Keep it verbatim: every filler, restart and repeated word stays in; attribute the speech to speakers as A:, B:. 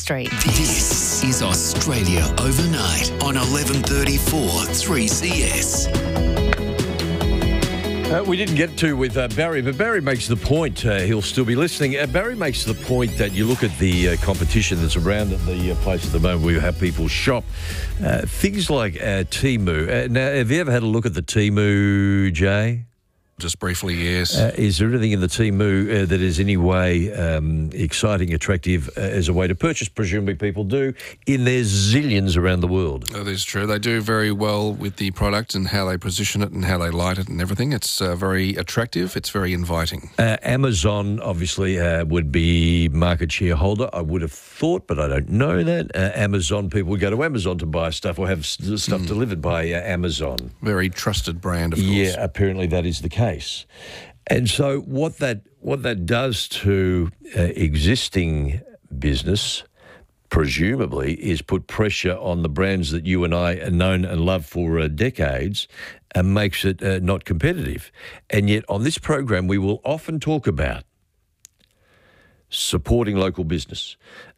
A: Street.
B: This is Australia Overnight on eleven thirty-four three C S.
C: Uh, we didn't get to with uh, Barry, but Barry makes the point, uh, he'll still be listening. Uh, Barry makes the point that you look at the uh, competition that's around at the uh, place at the moment where you have people shop. Uh, things like uh, Temu. Uh, now, have you ever had a look at the Temu, Jay?
D: Just briefly, yes.
C: Uh, is there anything in the Temu uh, that is any way um, exciting, attractive uh, as a way to purchase? Presumably people do, in their zillions around the world.
D: Oh, that's true. They do very well with the product and how they position it and how they light it and everything. It's uh, very attractive. It's very inviting.
C: Uh, Amazon, obviously, uh, would be market shareholder, I would have thought, but I don't know that. Uh, Amazon, people would go to Amazon to buy stuff or have s- stuff mm. delivered by uh, Amazon.
D: Very trusted brand, of course.
C: Yeah, apparently that is the case. And so what that what that does to uh, existing business, presumably, is put pressure on the brands that you and I have known and loved for uh, decades and makes it uh, not competitive. And yet on this program we will often talk about supporting local business,